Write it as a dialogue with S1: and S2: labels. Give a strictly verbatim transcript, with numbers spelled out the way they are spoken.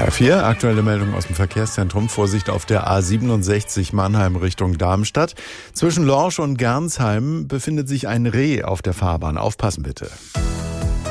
S1: R vier, aktuelle Meldung aus dem Verkehrszentrum. Vorsicht auf der A siebenundsechzig Mannheim Richtung Darmstadt. Zwischen Lorsch und Gernsheim befindet sich ein Reh auf der Fahrbahn. Aufpassen bitte.